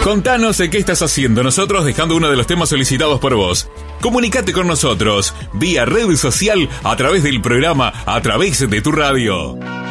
Contanos qué estás haciendo, nosotros dejando uno de los temas solicitados por vos. Comunicate con nosotros vía red social a través del programa A Través de tu Radio.